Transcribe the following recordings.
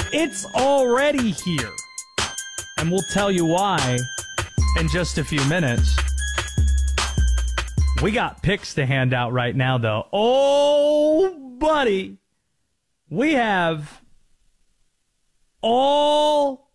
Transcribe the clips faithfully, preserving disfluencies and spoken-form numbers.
It's already here. And we'll tell you why in just a few minutes. We got picks to hand out right now, though. Oh, buddy. We have all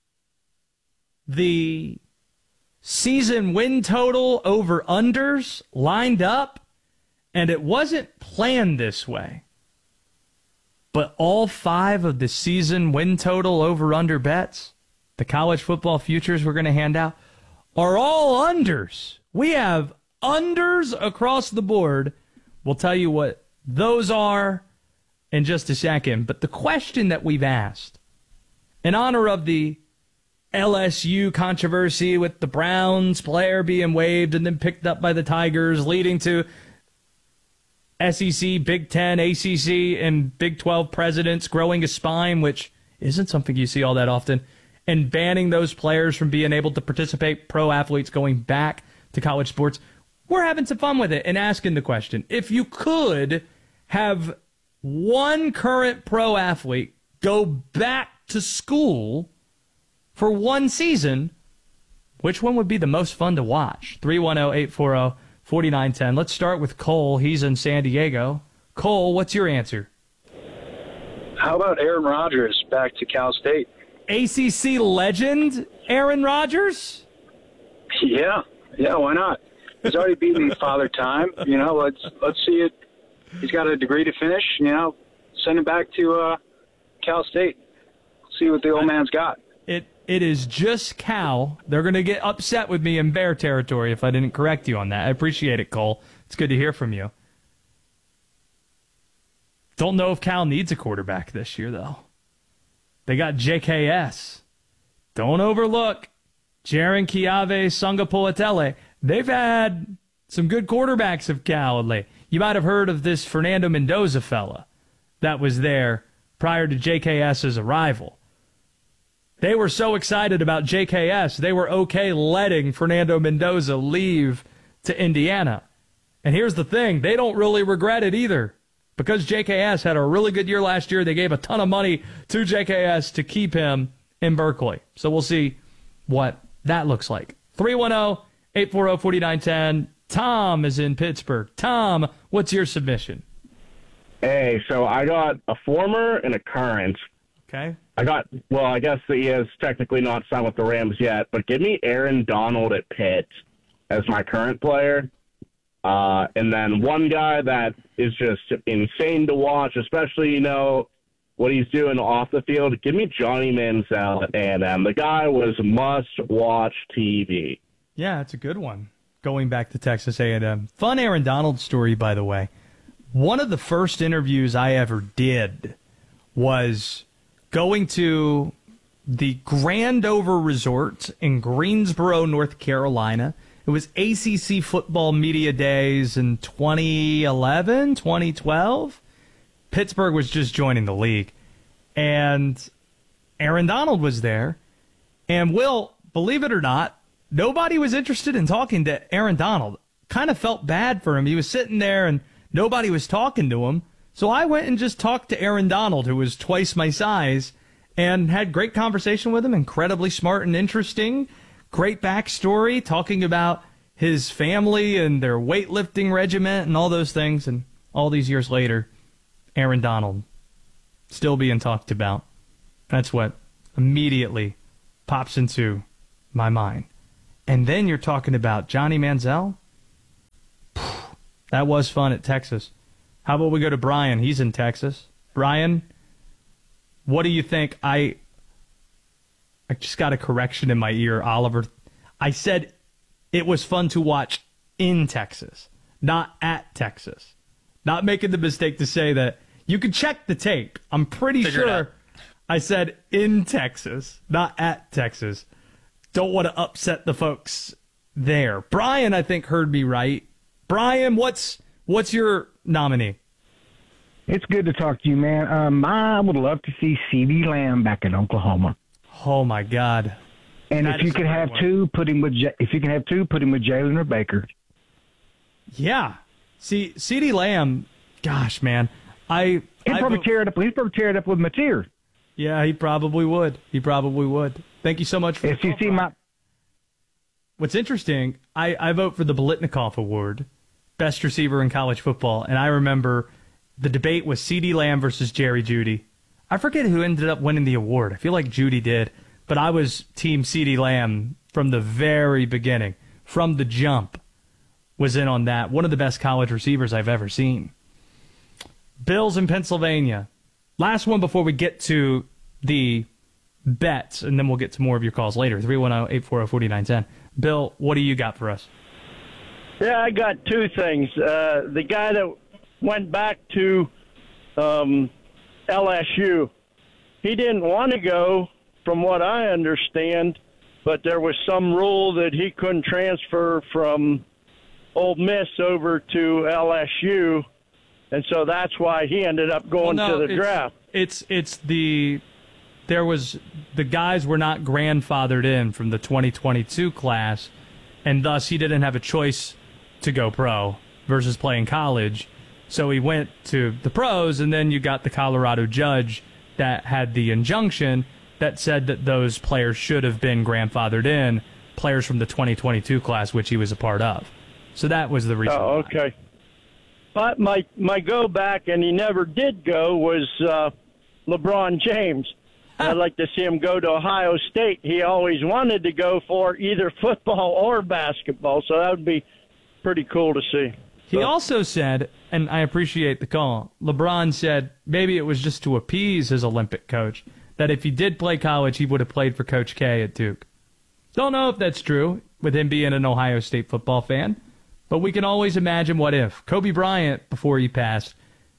the season win total over-unders lined up, and it wasn't planned this way. But all five of the season win total over-under bets, the college football futures we're going to hand out, are all unders. We have unders across the board. We'll tell you what those are in just a second. But the question that we've asked, in honor of the L S U controversy with the Browns player being waived and then picked up by the Tigers, leading to S E C, Big Ten, A C C, and Big twelve presidents growing a spine, which isn't something you see all that often, and banning those players from being able to participate, pro athletes going back to college sports. We're having some fun with it and asking the question, if you could have one current pro athlete go back to school for one season, which one would be the most fun to watch? three one zero, eight four zero, four nine one zero. Let's start with Cole. He's in San Diego. Cole, what's your answer? How about Aaron Rodgers back to Cal State? A C C legend Aaron Rodgers? Yeah, yeah, why not? He's already beaten Father Time. You know, let's let's see it. He's got a degree to finish. You know, send him back to uh, Cal State. See what the old man's got. It it is just Cal. They're going to get upset with me in Bear territory if I didn't correct you on that. I appreciate it, Cole. It's good to hear from you. Don't know if Cal needs a quarterback this year, though. They got J K S. Don't overlook Jaron Chiave Sungapolotele. They've had some good quarterbacks of Cal lately. You might have heard of this Fernando Mendoza fella that was there prior to JKS's arrival. They were so excited about J K S, they were okay letting Fernando Mendoza leave to Indiana. And here's the thing, they don't really regret it either. Because J K S had a really good year last year, they gave a ton of money to J K S to keep him in Berkeley. So we'll see what that looks like. three one zero, eight four zero, four nine one zero. Tom is in Pittsburgh. Tom, what's your submission? Hey, so I got a former and a current. Okay. I got, well, I guess he is technically not signed with the Rams yet, but give me Aaron Donald at Pitt as my current player. Uh, and then one guy that is just insane to watch, especially, you know, what he's doing off the field. Give me Johnny Manziel at A and M. The guy was must-watch T V. Yeah, it's a good one. Going back to Texas A and M. Fun Aaron Donald story, by the way. One of the first interviews I ever did was going to the Grandover Resort in Greensboro, North Carolina. It was A C C football media days in twenty eleven, twenty twelve. Pittsburgh was just joining the league. And Aaron Donald was there. And, Will, believe it or not, nobody was interested in talking to Aaron Donald. Kind of felt bad for him. He was sitting there and nobody was talking to him. So I went and just talked to Aaron Donald, who was twice my size, and had great conversation with him. Incredibly smart and interesting. Great backstory, talking about his family and their weightlifting regiment and all those things. And all these years later, Aaron Donald still being talked about. That's what immediately pops into my mind. And then you're talking about Johnny Manziel. That was fun at Texas. How about we go to Brian? He's in Texas. Brian, what do you think? I I just got a correction in my ear, Oliver. I said it was fun to watch in Texas, not at Texas. Not making the mistake to say that. You can check the tape. I'm pretty Figure sure I said in Texas, not at Texas. Don't want to upset the folks there. Brian, I think, heard me right. Brian, what's what's your nominee? It's good to talk to you, man. Um, I would love to see CeeDee Lamb back in Oklahoma. Oh my God! And That if you is a could great have one. two, put him with J- if you can have two, put him with Jalen or Baker. Yeah. See, CeeDee Lamb. Gosh, man, I He'd I probably vote- tear it up. He'd probably tear it up with Mateer. Yeah, he probably would. He probably would. Thank you so much for If the you call, see Brian. my What's interesting, I, I vote for the Biletnikoff Award, best receiver in college football, and I remember the debate was CeeDee Lamb versus Jerry Jeudy. I forget who ended up winning the award. I feel like Jeudy did, but I was team CeeDee Lamb from the very beginning, from the jump, was in on that. One of the best college receivers I've ever seen. Bills in Pennsylvania. Last one before we get to the bets, and then we'll get to more of your calls later. three one zero, eight four zero, four nine one zero. Bill, what do you got for us? Yeah, I got two things. Uh, the guy that went back to um, L S U, he didn't want to go, from what I understand, but there was some rule that he couldn't transfer from Ole Miss over to L S U, and so that's why he ended up going well, no, to the it's, draft. It's it's the there was the guys were not grandfathered in from the twenty twenty-two class, and thus he didn't have a choice to go pro versus playing college. So he went to the pros, and then you got the Colorado judge that had the injunction that said that those players should have been grandfathered in, players from the twenty twenty-two class, which he was a part of. So that was the reason. Oh, okay. Why. But my my go back, and he never did go, was uh, LeBron James. I'd like to see him go to Ohio State. He always wanted to go for either football or basketball, so that would be pretty cool to see. He So. also said, and I appreciate the call, LeBron said maybe it was just to appease his Olympic coach, that if he did play college, he would have played for Coach K at Duke. Don't know if that's true, with him being an Ohio State football fan, but we can always imagine what if. Kobe Bryant, before he passed,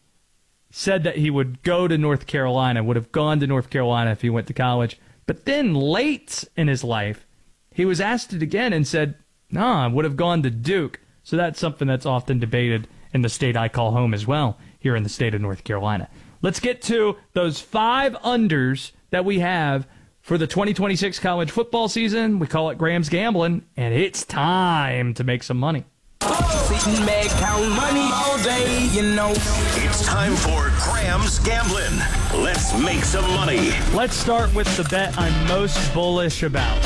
said that he would go to North Carolina, would have gone to North Carolina if he went to college. But then late in his life, he was asked it again and said, nah, I would have gone to Duke. So that's something that's often debated in the state I call home as well, here in the state of North Carolina. Let's get to those five unders that we have for the twenty twenty-six college football season. We call it Graham's Gambling, and it's time to make some money. Sitting back, count money all day, you know. It's time for Graham's Gambling. Let's make some money. Let's start with the bet I'm most bullish about.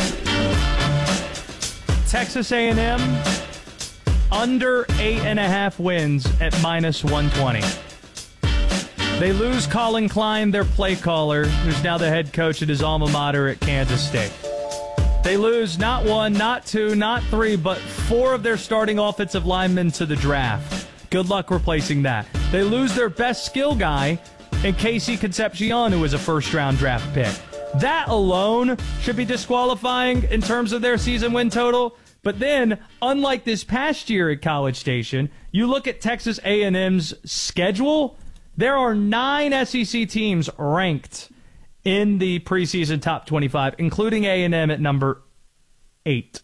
Texas A and M under eight and a half wins at minus one twenty. They lose Colin Klein, their play caller, who's now the head coach at his alma mater at Kansas State. They lose not one, not two, not three, but four of their starting offensive linemen to the draft. Good luck replacing that. They lose their best skill guy in Casey Concepcion, who was a first-round draft pick. That alone should be disqualifying in terms of their season win total. But then, unlike this past year at College Station, you look at Texas A and M's schedule, there are nine S E C teams ranked in the preseason top twenty-five, including A and M at number eight.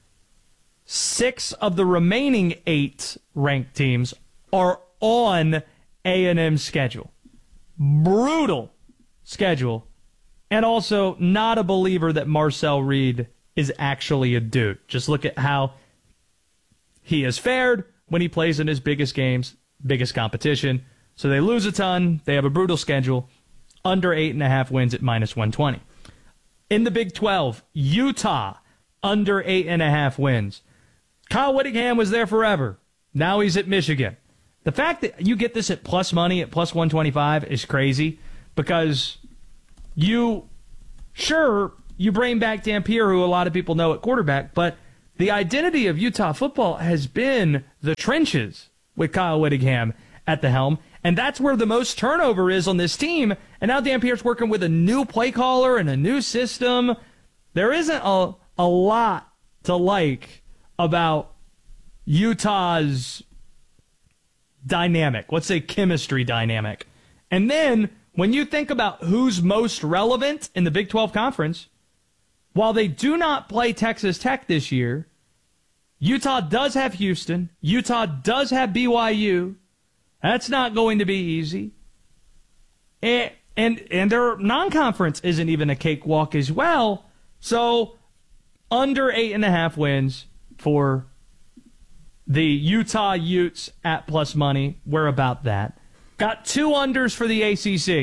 Six of the remaining eight ranked teams are on A and M's schedule. Brutal schedule. And also not a believer that Marcel Reed is actually a dude. Just look at how he has fared when he plays in his biggest games, biggest competition. So they lose a ton. They have a brutal schedule. Under eight and a half wins at minus one twenty. In the Big twelve, Utah under eight and a half wins. Kyle Whittingham was there forever. Now he's at Michigan. The fact that you get this at plus money at plus one twenty-five is crazy because you, sure, you bring back Dampier, who a lot of people know at quarterback, but the identity of Utah football has been the trenches with Kyle Whittingham at the helm. And that's where the most turnover is on this team. And now Dampier's working with a new play caller and a new system. There isn't a, a lot to like about Utah's dynamic. Let's say chemistry dynamic. And then when you think about who's most relevant in the Big twelve Conference, while they do not play Texas Tech this year, Utah does have Houston. Utah does have B Y U. That's not going to be easy. And, and, and their non-conference isn't even a cakewalk as well. So under eight and a half wins for the Utah Utes at plus money. We're about that. Got two unders for the A C C.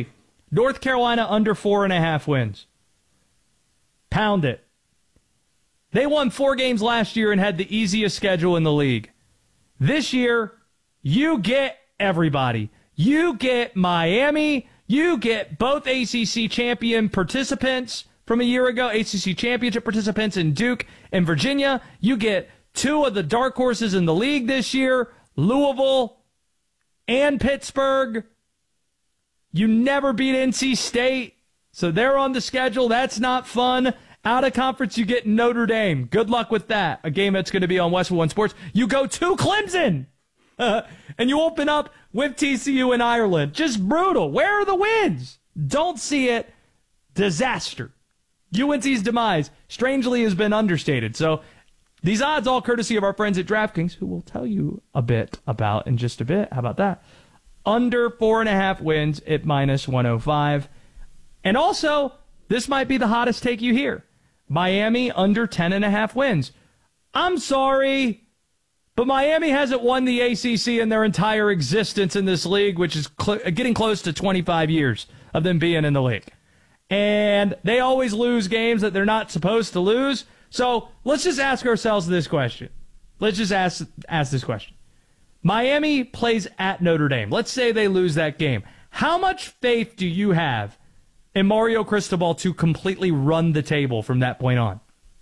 North Carolina under four and a half wins. Pound it. They won four games last year and had the easiest schedule in the league. This year, you get everybody. You get Miami. You get both A C C champion participants from a year ago, A C C championship participants in Duke and Virginia. You get two of the dark horses in the league this year, Louisville and Pittsburgh. You never beat N C State, so they're on the schedule. That's not fun. Out of conference, you get Notre Dame. Good luck with that. A game that's going to be on Westwood One Sports. You go to Clemson, uh, and you open up with T C U in Ireland. Just brutal. Where are the wins? Don't see it. Disaster. U N C's demise, strangely, has been understated. So these odds, all courtesy of our friends at DraftKings, who will tell you a bit about in just a bit. How about that? Under four and a half wins at minus one oh five. And also, this might be the hottest take you hear. Miami under ten and a half wins. I'm sorry, but Miami hasn't won the A C C in their entire existence in this league, which is cl- getting close to twenty-five years of them being in the league. And they always lose games that they're not supposed to lose. So let's just ask ourselves this question. Let's just ask ask this question. Miami plays at Notre Dame. Let's say they lose that game. How much faith do you have in Mario Cristobal to completely run the table from that point on?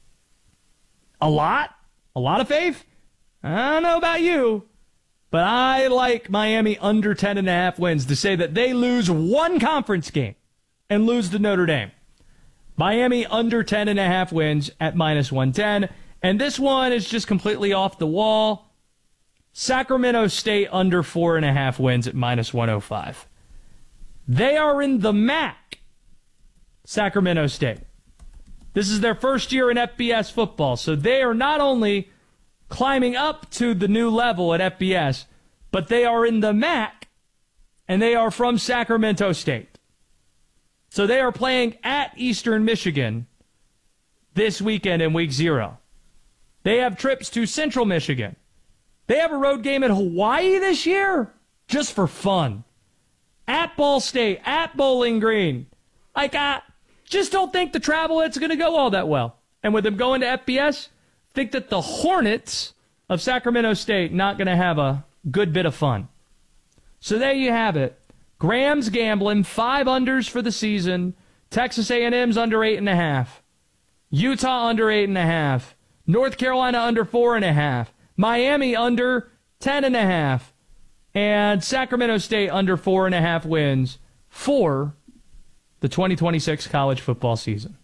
A lot? A lot of faith? I don't know about you, but I like Miami under ten and a half wins to say that they lose one conference game and lose to Notre Dame. Miami under ten and a half wins at minus one ten. And this one is just completely off the wall. Sacramento State under four and a half wins at minus one oh five. They are in the M A C. Sacramento State. This is their first year in F B S football, so they are not only climbing up to the new level at F B S, but they are in the M A C, and they are from Sacramento State. So they are playing at Eastern Michigan this weekend in week zero. They have trips to Central Michigan. They have a road game at Hawaii this year, just for fun. At Ball State, at Bowling Green. Like, I just don't think the travel it's going to go all that well. And with them going to F B S, think that the Hornets of Sacramento State not going to have a good bit of fun. So there you have it. Graham's gambling, five unders for the season. Texas A and M's under eight and a half. Utah under eight and a half. North Carolina under four and a half. Miami under ten and a half. And Sacramento State under four and a half wins for the twenty twenty-six college football season.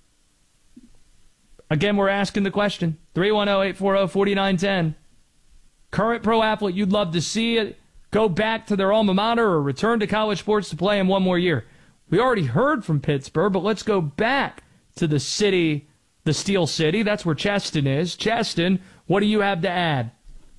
Again, we're asking the question. three one zero, eight four zero, four nine one zero. Current pro athlete you'd love to see it go back to their alma mater or return to college sports to play in one more year. We already heard from Pittsburgh, but let's go back to the city, the Steel City. That's where Cheston is. Cheston, what do you have to add?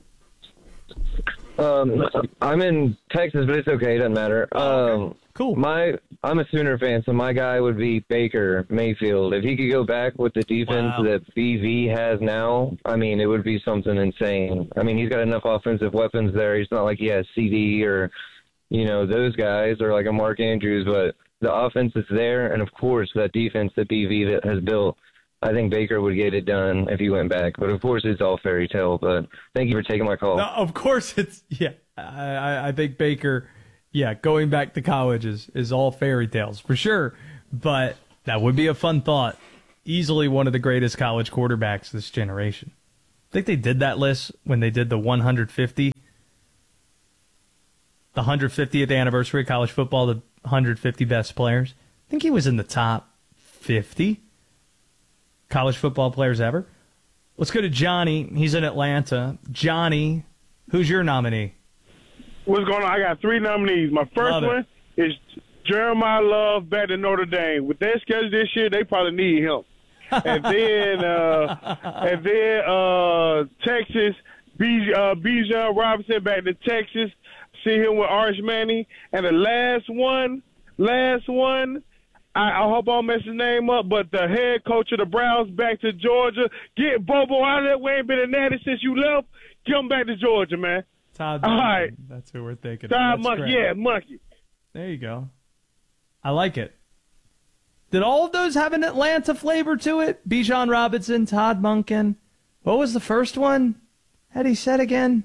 Um, I'm in Texas, but it's okay. It doesn't matter. Um, cool. My, I'm a Sooner fan, so my guy would be Baker Mayfield. If he could go back with the defense Wow. that B V has now, I mean, it would be something insane. I mean, he's got enough offensive weapons there. He's not like he has C D or, you know, those guys or like a Mark Andrews, but the offense is there, and of course that defense that B V that has built. I think Baker would get it done if he went back. But, of course, it's all fairy tale. But thank you for taking my call. No, of course it's, yeah. I, I think Baker, yeah, going back to college is, is all fairy tales for sure. But that would be a fun thought. Easily one of the greatest college quarterbacks this generation. I think they did that list when they did the one hundred fifty, the one hundred fiftieth anniversary of college football, the one hundred fifty best players. I think he was in the top fifty. College football players ever. Let's go to Johnny. He's in Atlanta. Johnny, who's your nominee? What's going on? I got three nominees. My first one is Jeremiah Love back to Notre Dame. With their schedule this year, they probably need him. and then, uh, and then uh, Texas, B, uh, Bijan Robinson back to Texas. See him with Arch Manning. And the last one, last one. I, I hope I don't mess his name up, but the head coach of the Browns back to Georgia. Get Bobo out of there. We ain't been in natty since you left. Get him back to Georgia, man. Todd All Monken. right. That's who we're thinking. Todd Monkey. Yeah, Monkey. There you go. I like it. Did all of those have an Atlanta flavor to it? Bijan Robinson, Todd Monken. What was the first one? Had he said again?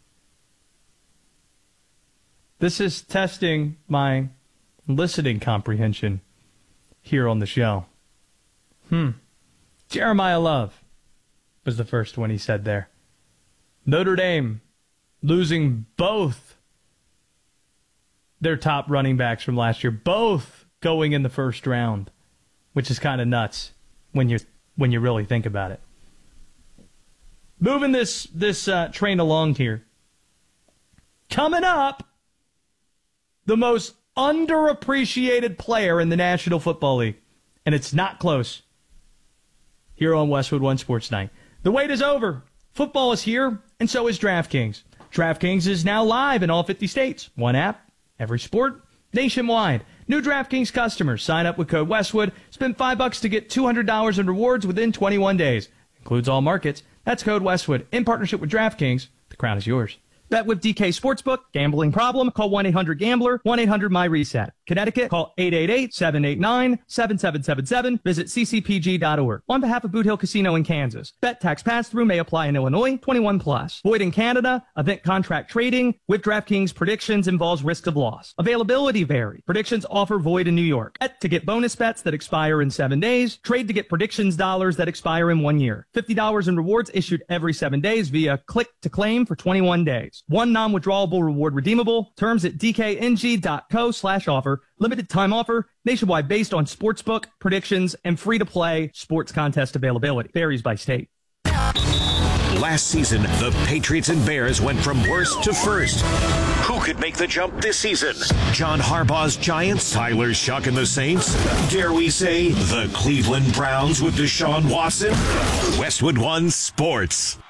This is testing my listening comprehension here on the show. Hmm. Jeremiah Love was the first one he said there. Notre Dame losing both their top running backs from last year, both going in the first round, which is kind of nuts when you when you really think about it. Moving this this uh, train along here. Coming up, the most underappreciated player in the National Football League, and it's not close. Here on Westwood One Sports Night, the wait is over. Football is here, and so is DraftKings. DraftKings is now live in all fifty states. One app, every sport, nationwide. New DraftKings customers sign up with code Westwood. Spend five bucks to get two hundred dollars in rewards within twenty-one days. Includes all markets. That's code Westwood in partnership with DraftKings. The crown is yours. Bet with D K Sportsbook. Gambling problem? Call one eight hundred gambler, one eight hundred my reset. Connecticut, call eight eight eight, seven eight nine, seven seven seven seven. Visit c c p g dot org. On behalf of Boot Hill Casino in Kansas. Bet tax pass-through may apply in Illinois. twenty-one plus. Void in Canada. Event contract trading with DraftKings predictions involves risk of loss. Availability vary. Predictions offer void in New York. Bet to get bonus bets that expire in seven days. Trade to get predictions dollars that expire in one year. fifty dollars in rewards issued every seven days via click to claim for twenty-one days. One non-withdrawable reward redeemable. Terms at d k n g dot co slash offer. Limited time offer. Nationwide based on sportsbook, predictions, and free-to-play sports contest availability. Varies by state. Last season, the Patriots and Bears went from worst to first. Who could make the jump this season? John Harbaugh's Giants, Tyler Shuck and the Saints? Dare we say the Cleveland Browns with Deshaun Watson? Westwood One Sports.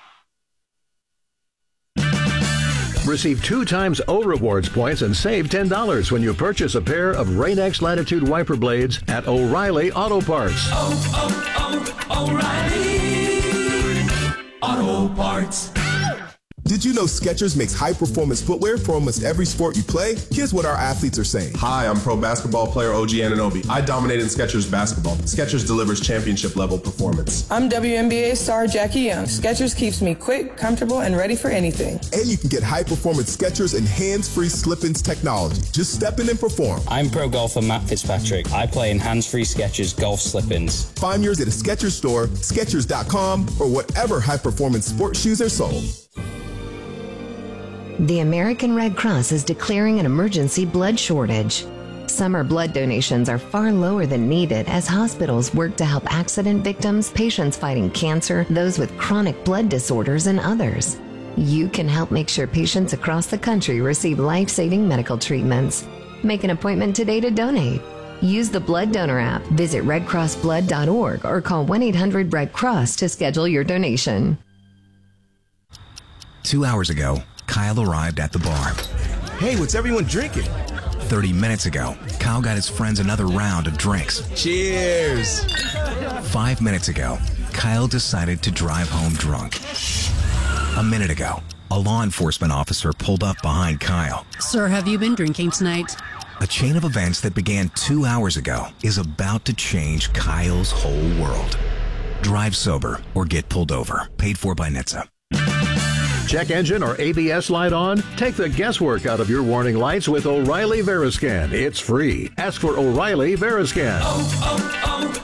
Receive two times O Rewards points and save ten dollars when you purchase a pair of Rain-X Latitude wiper blades at O'Reilly Auto Parts. Oh, oh, oh, O'Reilly Auto Parts. Did you know Skechers makes high-performance footwear for almost every sport you play? Here's what our athletes are saying. Hi, I'm pro basketball player O G Anunoby. I dominate in Skechers basketball. Skechers delivers championship-level performance. I'm W N B A star Jackie Young. Skechers keeps me quick, comfortable, and ready for anything. And you can get high-performance Skechers and hands-free slip-ins technology. Just step in and perform. I'm pro golfer Matt Fitzpatrick. I play in hands-free Skechers golf slip-ins. Find yours at a Skechers store, Skechers dot com, or whatever high-performance sports shoes are sold. The American Red Cross is declaring an emergency blood shortage. Summer blood donations are far lower than needed as hospitals work to help accident victims, patients fighting cancer, those with chronic blood disorders, and others. You can help make sure patients across the country receive life-saving medical treatments. Make an appointment today to donate. Use the Blood Donor app, visit red cross blood dot org, or call one eight hundred red cross to schedule your donation. Two hours ago, Kyle arrived at the bar. Hey, what's everyone drinking? thirty minutes ago, Kyle got his friends another round of drinks. Cheers! Five minutes ago, Kyle decided to drive home drunk. A minute ago, a law enforcement officer pulled up behind Kyle. Sir, have you been drinking tonight? A chain of events that began two hours ago is about to change Kyle's whole world. Drive sober or get pulled over. Paid for by N H T S A. Check engine or A B S light on? Take the guesswork out of your warning lights with O'Reilly Veriscan. It's free. Ask for O'Reilly Veriscan. Oh,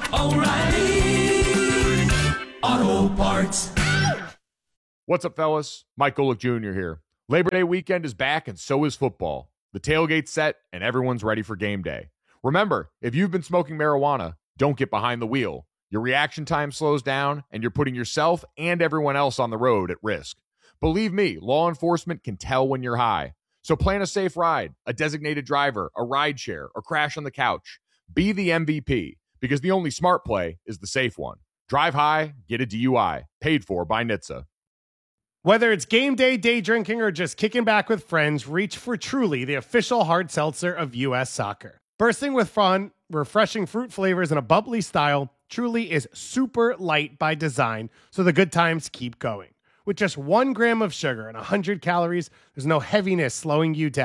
oh, oh, O'Reilly Auto Parts. What's up, fellas? Mike Golick Junior here. Labor Day weekend is back, and so is football. The tailgate's set, and everyone's ready for game day. Remember, if you've been smoking marijuana, don't get behind the wheel. Your reaction time slows down, and you're putting yourself and everyone else on the road at risk. Believe me, law enforcement can tell when you're high. So plan a safe ride, a designated driver, a ride share, or crash on the couch. Be the M V P, because the only smart play is the safe one. Drive high, get a D U I. Paid for by N H T S A. Whether it's game day, day drinking, or just kicking back with friends, reach for Truly, the official hard seltzer of U S Soccer. Bursting with fun, refreshing fruit flavors, and a bubbly style, Truly is super light by design, so the good times keep going. With just one gram of sugar and one hundred calories, there's no heaviness slowing you down.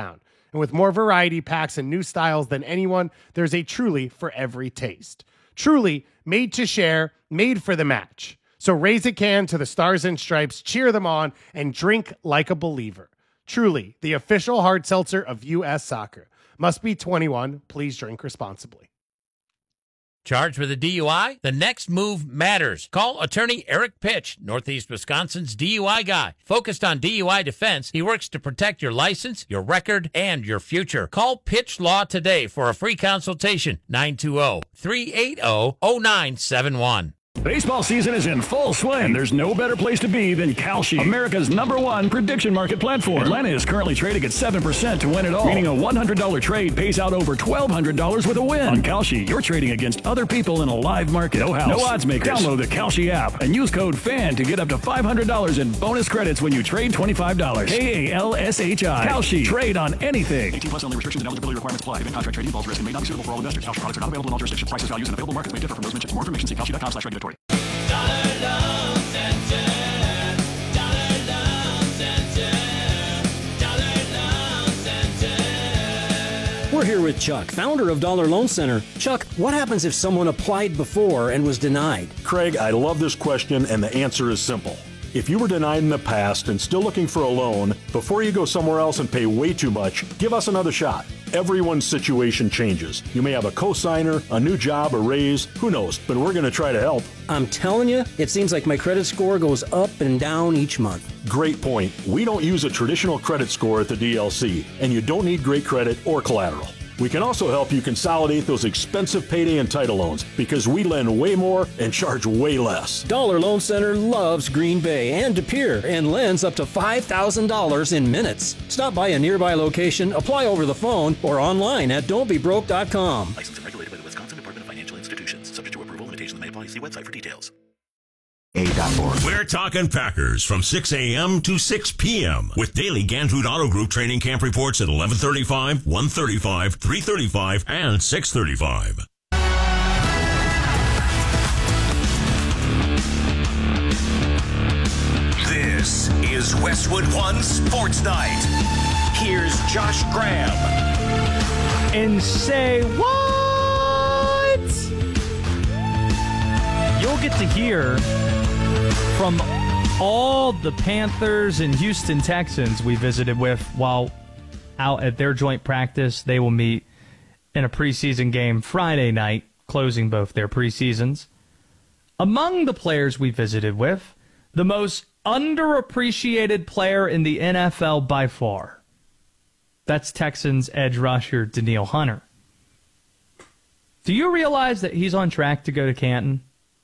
And with more variety packs and new styles than anyone, there's a Truly for every taste. Truly, made to share, made for the match. So raise a can to the Stars and Stripes, cheer them on, and drink like a believer. Truly, the official hard seltzer of U S Soccer. Must be twenty-one. Please drink responsibly. Charged with a D U I? The next move matters. Call attorney Eric Pitch, Northeast Wisconsin's D U I guy. Focused on D U I defense, he works to protect your license, your record, and your future. Call Pitch Law today for a free consultation. nine two zero, three eight zero, zero nine seven one. Baseball season is in full swing, and there's no better place to be than Kalshi, America's number one prediction market platform. Atlanta is currently trading at seven percent to win it all, meaning a one hundred dollars trade pays out over twelve hundred dollars with a win. On Kalshi, you're trading against other people in a live market. No house, no odds makers. Download the Kalshi app and use code FAN to get up to five hundred dollars in bonus credits when you trade twenty-five dollars. K A L S H I. Kalshi. Trade on anything. eighteen plus only. Restrictions and eligibility requirements apply. Event contract trading involves risk and may not be suitable for all investors. Kalshi products are not available in all jurisdictions. Prices, values, and available markets may differ from those mentioned. For more information, see kalshi dot com slash regulatory. We're here with Chuck, founder of Dollar Loan Center. Chuck, what happens if someone applied before and was denied? Craig, I love this question, and the answer is simple. If you were denied in the past and still looking for a loan, before you go somewhere else and pay way too much, give us another shot. Everyone's situation changes. You may have a cosigner, a new job, a raise, who knows, but we're going to try to help. I'm telling you, it seems like my credit score goes up and down each month. Great point. We don't use a traditional credit score at the D L C, and you don't need great credit or collateral. We can also help you consolidate those expensive payday and title loans because we lend way more and charge way less. Dollar Loan Center loves Green Bay and De Pere and lends up to five thousand dollars in minutes. Stop by a nearby location, apply over the phone, or online at don't be broke dot com. Licensed and regulated by the Wisconsin Department of Financial Institutions. Subject to approval, limitations may apply. See website for details. We're talking Packers from six a.m. to six p.m. with daily Gantrude Auto Group training camp reports at eleven thirty-five, one thirty-five, three thirty-five, and six thirty-five. This is Westwood One Sports Night. Here's Josh Graham. And say what? You'll get to hear from all the Panthers and Houston Texans we visited with while out at their joint practice. They will meet in a preseason game Friday night, closing both their preseasons. Among the players we visited with, the most underappreciated player in the N F L by far. That's Texans edge rusher Danielle Hunter. Do you realize that he's on track to go to Canton?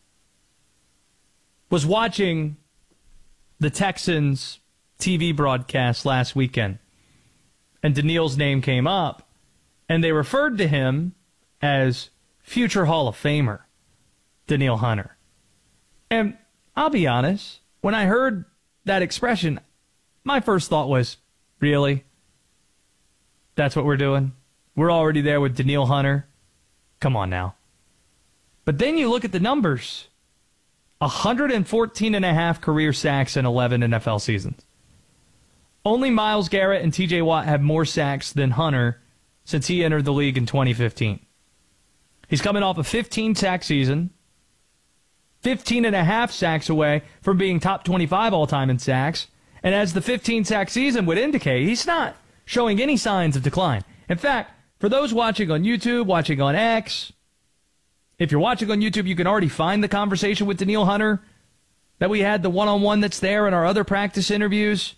Was watching the Texans T V broadcast last weekend, and Danielle's name came up, and they referred to him as future Hall of Famer Danielle Hunter. And I'll be honest, when I heard that expression, my first thought was, really? That's what we're doing? We're already there with Danielle Hunter? Come on now. But then you look at the numbers. one hundred fourteen and a half career sacks in eleven N F L seasons. Only Myles Garrett and T J Watt have more sacks than Hunter since he entered the league in twenty fifteen. He's coming off a fifteen-sack season, fifteen and a half sacks away from being top twenty-five all-time in sacks, and as the fifteen-sack season would indicate, he's not showing any signs of decline. In fact, for those watching on YouTube, watching on X, if you're watching on YouTube, you can already find the conversation with Danielle Hunter that we had, the one-on-one that's there in our other practice interviews.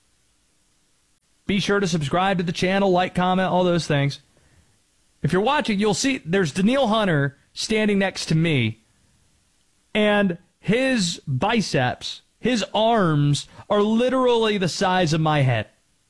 Be sure to subscribe to the channel, like, comment, all those things. If you're watching, you'll see there's Danielle Hunter standing next to me, and his biceps, his arms, are literally the size of my head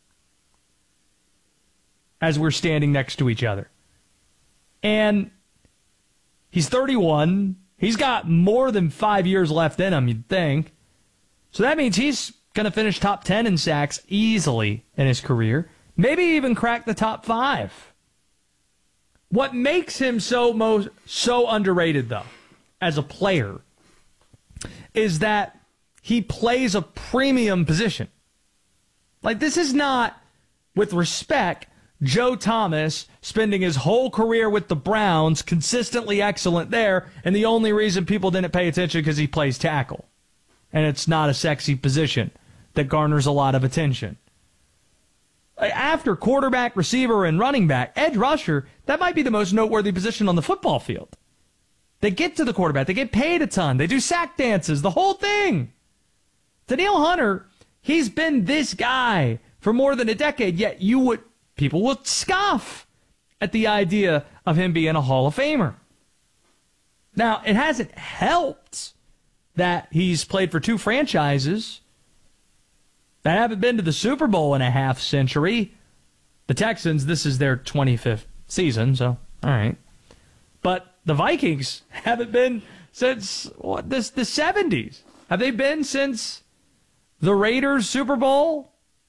as we're standing next to each other. And he's thirty-one. He's got more than five years left in him, you'd think. So that means he's going to finish top ten in sacks easily in his career. Maybe even crack the top five. What makes him so most so underrated, though, as a player, is that he plays a premium position. Like, this is not, with respect, Joe Thomas spending his whole career with the Browns, consistently excellent there, and the only reason people didn't pay attention because he plays tackle. And it's not a sexy position that garners a lot of attention. After quarterback, receiver, and running back, edge rusher, that might be the most noteworthy position on the football field. They get to the quarterback. They get paid a ton. They do sack dances, the whole thing. Danielle Hunter, he's been this guy for more than a decade, yet you would people would scoff at the idea of him being a Hall of Famer. Now, it hasn't helped that he's played for two franchises that haven't been to the Super Bowl in a half century. The Texans, this is their twenty-fifth season, so all right. But the Vikings haven't been since what this the seventies. Have they been since the Raiders Super Bowl?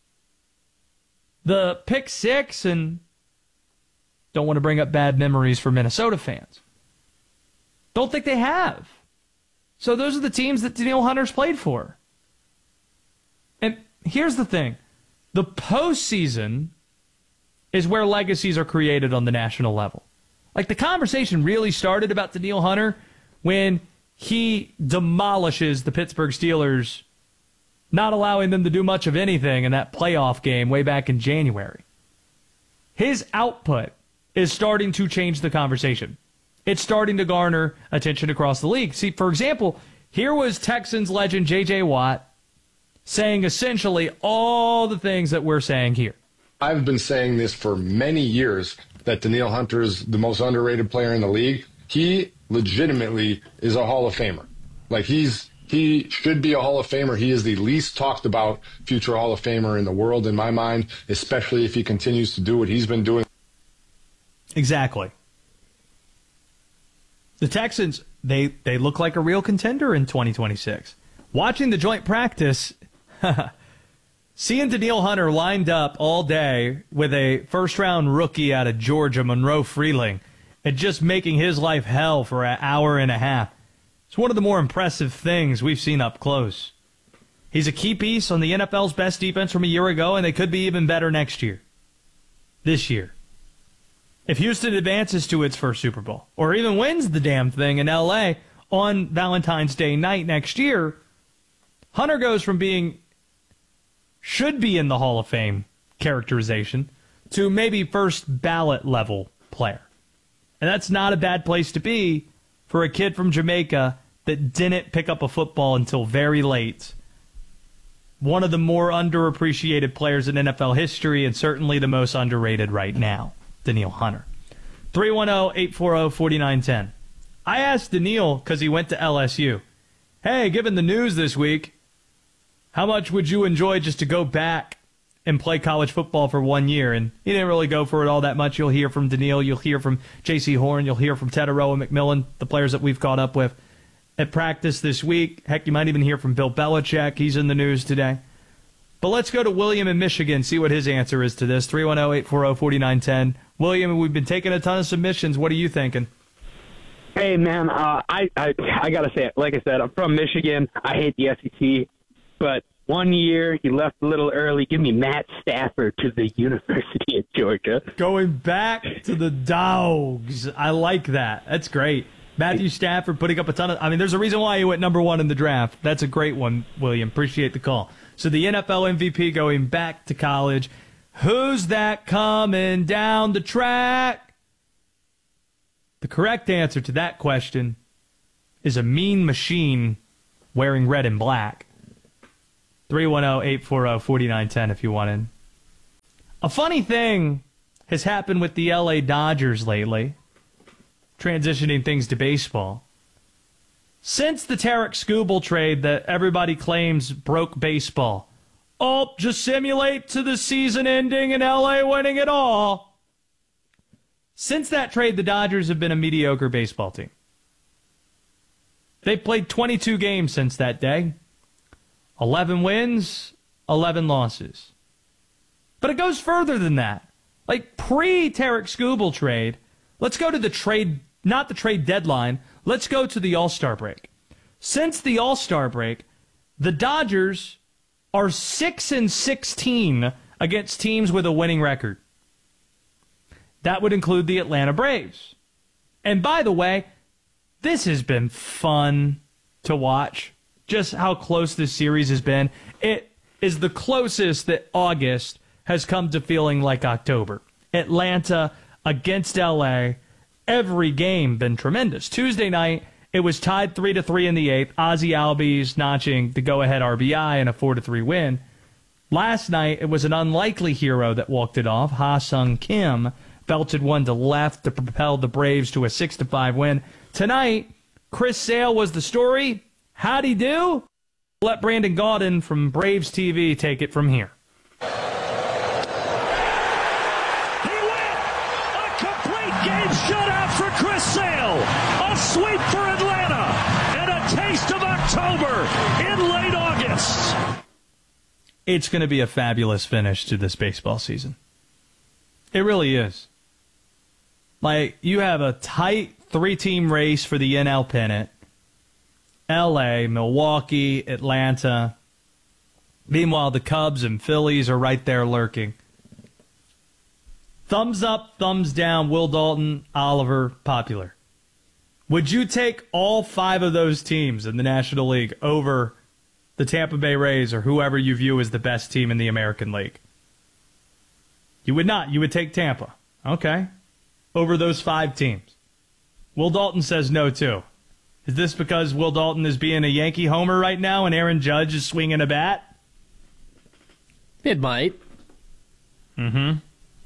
The pick six, and don't want to bring up bad memories for Minnesota fans. Don't think they have. So those are the teams that Danielle Hunter's played for. And here's the thing. The postseason is where legacies are created on the national level. Like, the conversation really started about Danielle Hunter when he demolishes the Pittsburgh Steelers, not allowing them to do much of anything in that playoff game way back in January. His output is starting to change the conversation. It's starting to garner attention across the league. See, for example, here was Texans legend J J Watt saying essentially all the things that we're saying here. I've been saying this for many years, that Danielle Hunter is the most underrated player in the league. He legitimately is a Hall of Famer. Like, he's he should be a Hall of Famer. He is the least talked about future Hall of Famer in the world, in my mind, especially if he continues to do what he's been doing. Exactly. The Texans, they, they look like a real contender in twenty twenty-six. Watching the joint practice, seeing Danielle Hunter lined up all day with a first-round rookie out of Georgia, Monroe Freeling, and just making his life hell for an hour and a half. It's one of the more impressive things we've seen up close. He's a key piece on the N F L's best defense from a year ago, and they could be even better next year. This year. If Houston advances to its first Super Bowl, or even wins the damn thing in L A on Valentine's Day night next year, Hunter goes from being should be in the Hall of Fame characterization to maybe first ballot level player. And that's not a bad place to be for a kid from Jamaica that didn't pick up a football until very late. One of the more underappreciated players in N F L history, and certainly the most underrated right now, Danielle Hunter. three one zero, eight four zero, four nine one zero. I asked Danielle, because he went to L S U, hey, given the news this week, how much would you enjoy just to go back and play college football for one year? And he didn't really go for it all that much. You'll hear from Danielle. You'll hear from J C Horn. You'll hear from Teteroa McMillan, the players that we've caught up with at practice this week. Heck, you might even hear from Bill Belichick. He's in the news today. But let's go to William in Michigan, see what his answer is to this. three one zero, eight four zero, four nine one zero. William, we've been taking a ton of submissions. What are you thinking? Hey, man, uh, I, I I got to say it. Like I said, I'm from Michigan. I hate the S E C. But one year, he left a little early. Give me Matt Stafford to the University of Georgia. Going back to the Dogs. I like that. That's great. Matthew Stafford putting up a ton of... I mean, there's a reason why he went number one in the draft. That's a great one, William. Appreciate the call. So the N F L M V P going back to college. Who's that coming down the track? The correct answer to that question is a mean machine wearing red and black. three one zero, eight four zero, four nine one zero if you want in. A funny thing has happened with the L A Dodgers lately, transitioning things to baseball. Since the Tarek Skubal trade that everybody claims broke baseball, oh, just simulate to the season ending and L A winning it all. Since that trade, the Dodgers have been a mediocre baseball team. They've played twenty-two games since that day. eleven wins, eleven losses. But it goes further than that. Like pre-Tarek Skubal trade, let's go to the trade, not the trade deadline. Let's go to the All-Star break. Since the All-Star break, the Dodgers are six and sixteen against teams with a winning record. That would include the Atlanta Braves. And by the way, this has been fun to watch. Just how close this series has been. It is the closest that August has come to feeling like October. Atlanta against L A, every game been tremendous. Tuesday night, it was tied three to three in the eighth. Ozzie Albies notching the go-ahead R B I in a four to three win. Last night, it was an unlikely hero that walked it off. Ha-Sung Kim belted one to left to propel the Braves to a six to five win. Tonight, Chris Sale was the story. How'd he do? Let Brandon Gaudin from Braves T V take it from here. He went! A complete game shutout for Chris Sale. A sweep for Atlanta. And a taste of October in late August. It's going to be a fabulous finish to this baseball season. It really is. Like, you have a tight three-team race for the N L pennant. L A, Milwaukee, Atlanta. Meanwhile, the Cubs and Phillies are right there lurking. Thumbs up, thumbs down, Will Dalton, Oliver, popular. Would you take all five of those teams in the National League over the Tampa Bay Rays or whoever you view as the best team in the American League? You would not. You would take Tampa. Okay. Over those five teams. Will Dalton says no, too. Is this because Will Dalton is being a Yankee homer right now and Aaron Judge is swinging a bat? It might. Mm-hmm.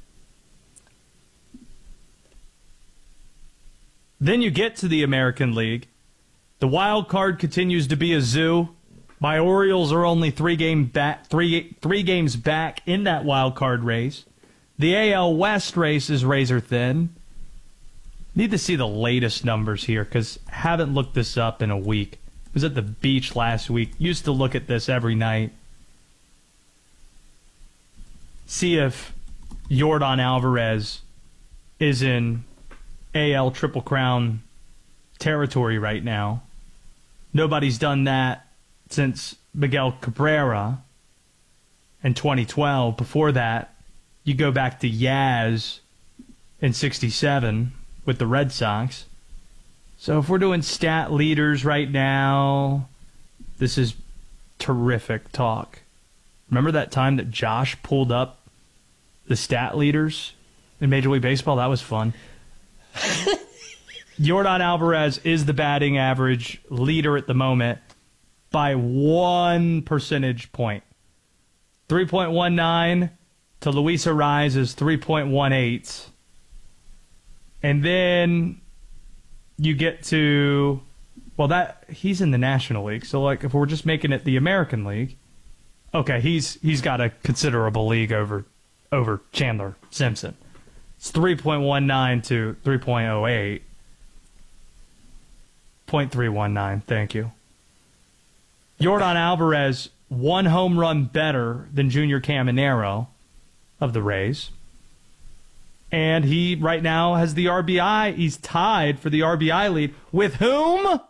Then you get to the American League. The wild card continues to be a zoo. My Orioles are only three game back, three three games back in that wild card race. The A L West race is razor thin. Need to see the latest numbers here because I haven't looked this up in a week. I was at the beach last week. Used to look at this every night. See if Yordan Alvarez is in A L Triple Crown territory right now. Nobody's done that since Miguel Cabrera in twenty twelve. Before that, you go back to Yaz in sixty-seven with the Red Sox. So if we're doing stat leaders right now, this is terrific talk. Remember that time that Josh pulled up the stat leaders in Major League Baseball? That was fun. Yordan Alvarez is the batting average leader at the moment by one percentage point. three point one nine to Luis Arraez's three point one eight. And then you get to, well, that he's in the National League. So, like, if we're just making it the American League, okay, he's he's got a considerable league over over Chandler Simpson. It's three point one nine to three point oh eight. point three one nine, thank you. Yordan Alvarez, one home run better than Junior Caminero of the Rays. And he, right now, has the R B I. He's tied for the R B I lead. With whom?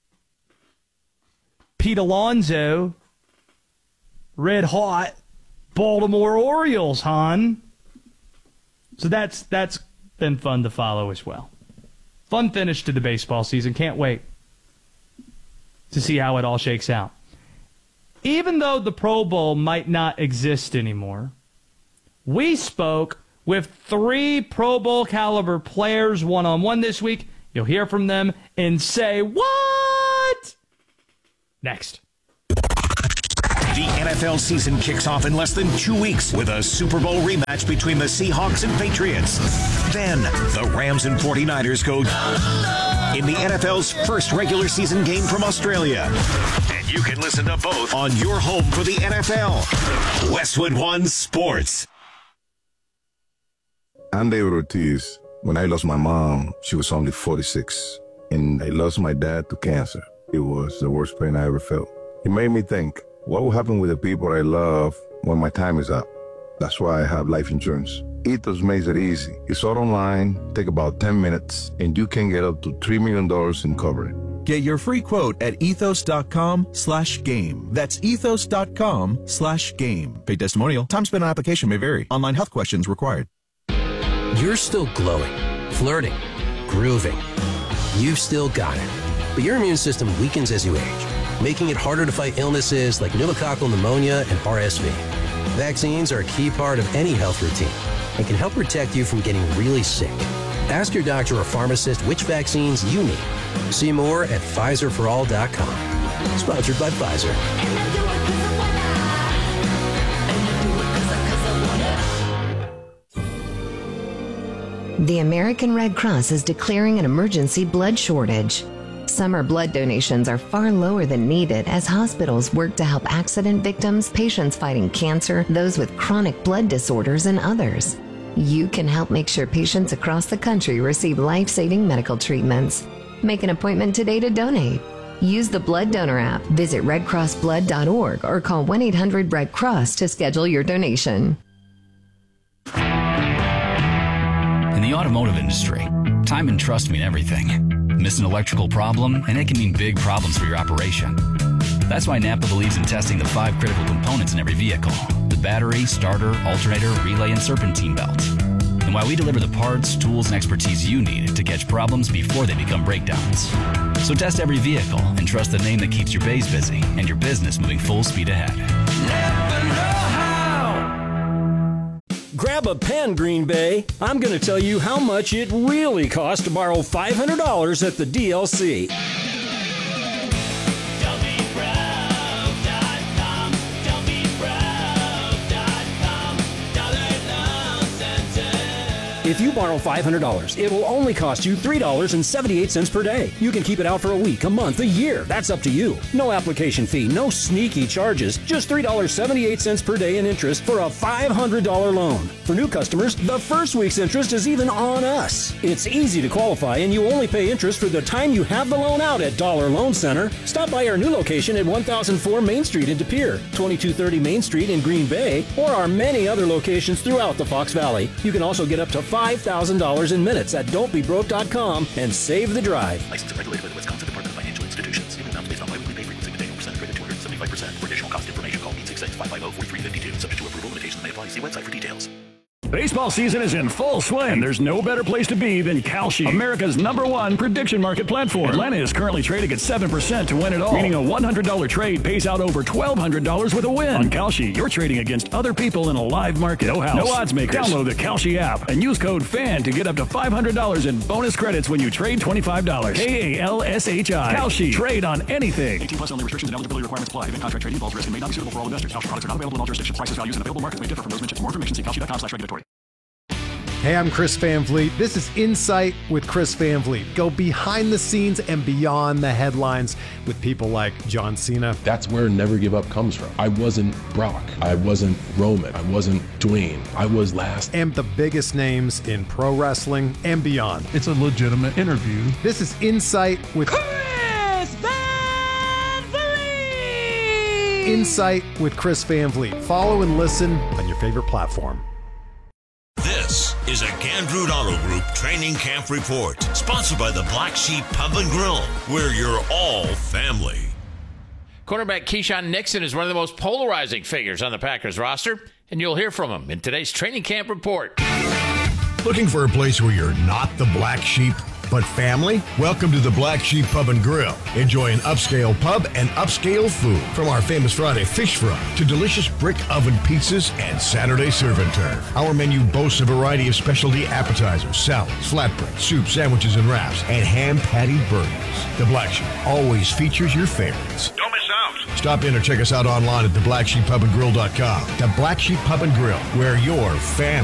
Pete Alonso. Red hot Baltimore Orioles, hon. So that's that's been fun to follow as well. Fun finish to the baseball season. Can't wait to see how it all shakes out. Even though the Pro Bowl might not exist anymore, we spoke with three Pro Bowl caliber players one-on-one this week. You'll hear from them and say, what? Next. The N F L season kicks off in less than two weeks with a Super Bowl rematch between the Seahawks and Patriots. Then, the Rams and forty-niners go in the N F L's first regular season game from Australia. And you can listen to both on your home for the N F L. Westwood One Sports. I'm David Ortiz. When I lost my mom, she was only forty-six. And I lost my dad to cancer. It was the worst pain I ever felt. It made me think, what will happen with the people I love when my time is up? That's why I have life insurance. Ethos makes it easy. It's all online, take about ten minutes, and you can get up to three million dollars in coverage. Get your free quote at ethos.com slash game. That's ethos.com slash game. Paid testimonial. Time spent on application may vary. Online health questions required. You're still glowing, flirting, grooving. You've still got it. But your immune system weakens as you age, making it harder to fight illnesses like pneumococcal pneumonia and R S V. Vaccines are a key part of any health routine and can help protect you from getting really sick. Ask your doctor or pharmacist which vaccines you need. See more at Pfizer for all dot com. Sponsored by Pfizer. The American Red Cross is declaring an emergency blood shortage. Summer blood donations are far lower than needed as hospitals work to help accident victims, patients fighting cancer, those with chronic blood disorders, and others. You can help make sure patients across the country receive life-saving medical treatments. Make an appointment today to donate. Use the Blood Donor app, visit red cross blood dot org, or call one eight hundred red cross to schedule your donation. In the automotive industry, time and trust mean everything. Miss an electrical problem, and it can mean big problems for your operation. That's why Napa believes in testing the five critical components in every vehicle: the battery, starter, alternator, relay, and serpentine belt. And why we deliver the parts, tools, and expertise you need to catch problems before they become breakdowns. So test every vehicle and trust the name that keeps your bays busy and your business moving full speed ahead. Napa know-how. Grab a pen, Green Bay. I'm going to tell you how much it really costs to borrow five hundred dollars at the D L C. If you borrow five hundred dollars, it will only cost you three dollars and seventy-eight cents per day. You can keep it out for a week, a month, a year. That's up to you. No application fee, no sneaky charges. Just three dollars and seventy-eight cents per day in interest for a five hundred dollars loan. For new customers, the first week's interest is even on us. It's easy to qualify, and you only pay interest for the time you have the loan out at Dollar Loan Center. Stop by our new location at one thousand four Main Street in De Pere, twenty-two thirty Main Street in Green Bay, or our many other locations throughout the Fox Valley. You can also get up to five thousand dollars in minutes at don't be broke dot com and save the drive. Licensed and regulated by the Wisconsin Department of Financial Institutions. Payment amounts based on biweekly pay frequency with annual percentage rate at two hundred seventy-five percent. For additional cost information, call eight six six, five five zero, four three five two. Subject to approval, limitations may apply. See website for details. Baseball season is in full swing, and there's no better place to be than Kalshi, America's number one prediction market platform. Atlanta is currently trading at seven percent to win it all, meaning a one hundred dollars trade pays out over twelve hundred dollars with a win. On Kalshi, you're trading against other people in a live market. No house, no odds makers. Download the Kalshi app and use code FAN to get up to five hundred dollars in bonus credits when you trade twenty-five dollars. K A L S H I. Kalshi. Trade on anything. eighteen plus only. Restrictions and eligibility requirements apply. Event contract trading involves risk and may not be suitable for all investors. Kalshi products are not available in all jurisdictions. Prices, values, and available markets may differ from those mentioned. For more information, see kalshi dot com slash regulatory. Hey, I'm Chris Van Vliet. This is Insight with Chris Van Vliet. Go behind the scenes and beyond the headlines with people like John Cena. That's where Never Give Up comes from. I wasn't Brock. I wasn't Roman. I wasn't Dwayne. I was last. And the biggest names in pro wrestling and beyond. It's a legitimate interview. This is Insight with Chris Van Vliet. Insight with Chris Van Vliet. Follow and listen on your favorite platform. This is a Gandrud Auto Group Training Camp Report, sponsored by the Black Sheep Pub and Grill, where you're all family. Quarterback Keyshawn Nixon is one of the most polarizing figures on the Packers roster, and you'll hear from him in today's Training Camp Report. Looking for a place where you're not the black sheep, but family? Welcome to the Black Sheep Pub and Grill. Enjoy an upscale pub and upscale food. From our famous Friday fish fry to delicious brick oven pizzas and Saturday serve and turn. Our menu boasts a variety of specialty appetizers, salads, flatbread, soup, sandwiches, and wraps, and hand-patty burgers. The Black Sheep always features your favorites. Don't miss out. Stop in or check us out online at the black sheep pub and grill dot com. The Black Sheep Pub and Grill, where you're family.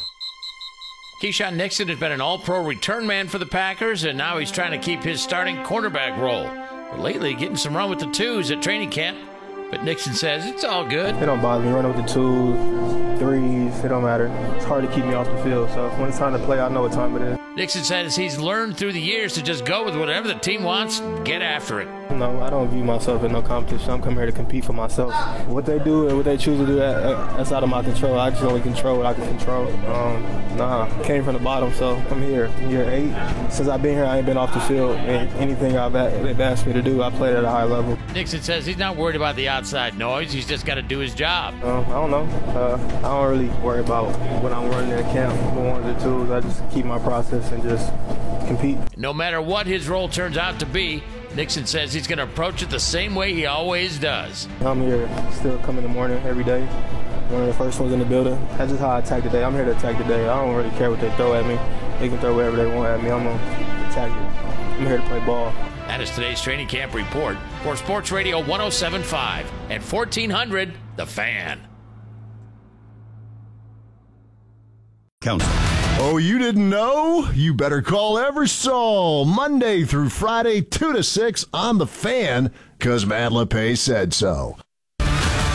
Keyshawn Nixon has been an all-pro return man for the Packers, and now he's trying to keep his starting quarterback role. But lately, getting some run with the twos at training camp. But Nixon says it's all good. It don't bother me running with the twos, threes, it don't matter. It's hard to keep me off the field, so when it's time to play, I know what time it is. Nixon says he's learned through the years to just go with whatever the team wants and get after it. No, I don't view myself in no competition. I'm coming here to compete for myself. What they do and what they choose to do, that, that's out of my control. I just only control what I can control. Um, nah, came from the bottom, so I'm here. Year eight. Since I've been here, I ain't been off the field. And anything I've they've asked me to do, I played at a high level. Nixon says he's not worried about the odds outside noise. He's just got to do his job. Um, I don't know. Uh, I don't really worry about what I'm running in camp. One of the tools, I just keep my process and just compete. No matter what his role turns out to be, Nixon says he's going to approach it the same way he always does. I'm here, still come in the morning every day. One of the first ones in the building. That's just how I attack the day. I'm here to attack the day. I don't really care what they throw at me. They can throw whatever they want at me. I'm going to attack it. I'm here to play ball. That is today's training camp report for Sports Radio one oh seven point five and fourteen hundred The Fan. Council. Oh, you didn't know? You better call Eversole Monday through Friday, two to six on The Fan, because Matt LePay said so.